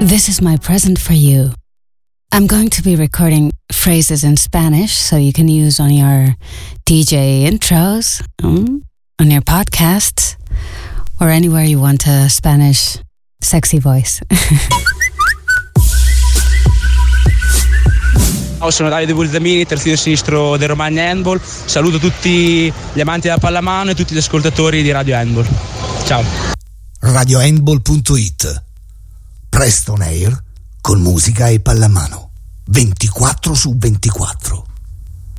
This is my present for you. I'm going to be recording phrases in Spanish so you can use on your DJ intros, on your podcasts, or anywhere you want a Spanish sexy voice. Ciao, sono Davide Bulzamini, terzino sinistro del Romagna Handball. Saluto tutti gli amanti della pallamano e tutti gli ascoltatori di Radio Handball. Ciao. RadioHandball.it. Presto on air con musica e pallamano 24/24.